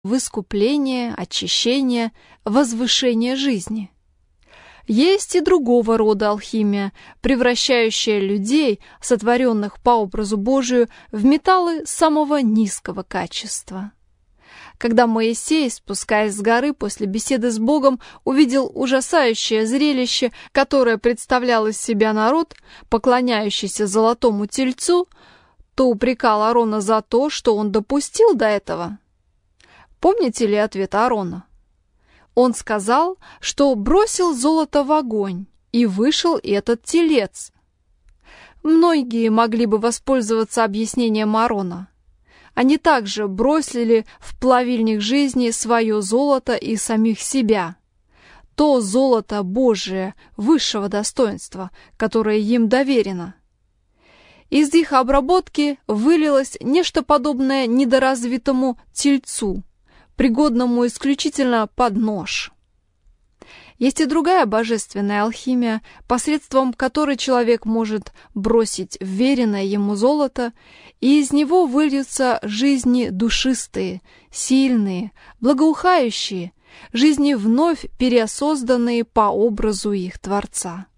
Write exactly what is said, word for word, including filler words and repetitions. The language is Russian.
в искупление, очищение, возвышение жизни. Есть и другого рода алхимия, превращающая людей, сотворенных по образу Божию, в металлы самого низкого качества. Когда Моисей, спускаясь с горы после беседы с Богом, увидел ужасающее зрелище, которое представлял из себя народ, поклоняющийся золотому тельцу, то упрекал Аарона за то, что он допустил до этого. Помните ли ответ Аарона? Он сказал, что бросил золото в огонь, и вышел этот телец. Многие могли бы воспользоваться объяснением Аарона. Они также бросили в плавильник жизни свое золото и самих себя. То золото Божие высшего достоинства, которое им доверено. Из их обработки вылилось нечто подобное недоразвитому тельцу, пригодному исключительно под нож. Есть и другая божественная алхимия, посредством которой человек может бросить вверенное ему золото, и из него выльются жизни душистые, сильные, благоухающие, жизни вновь переосозданные по образу их Творца.